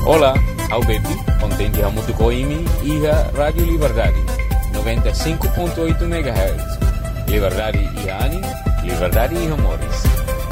Olá, Alberti, contente a Mutucoimi e a Rádio Liberdade, 95.8 MHz. Liberdade e ânimo, liberdade e amores.